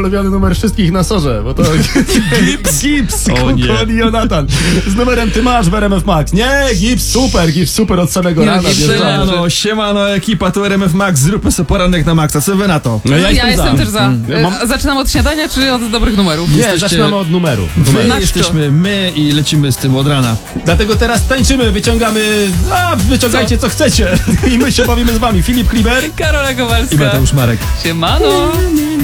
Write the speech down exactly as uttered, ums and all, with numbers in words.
ulubiony numer wszystkich na sorze, bo to Gips, Gips, O nie. Kukon i Jonatan. Z numerem ty masz w R M F Max. Nie, Gips super, Gips super od samego Nie, rana. Gips, wjeżdżamy. Siemano, siemano ekipa, tu R M F Max, zróbmy sobie poranek na maksa, co wy na to? No Ja, jestem, jestem za. też za. Ja mam- E, Zaczynam od śniadania, czy od dobrych numerów? Nie, Jesteście- zaczynamy od numeru. Wy numeru. Na jesteśmy my i lecimy z tym od rana. Dlatego teraz tańczymy, wyciągamy, a wyciągajcie co, chcecie i my się bawimy z wami. Filip Kliber. Karola I Kowalska. Mateusz Marek. Siemano.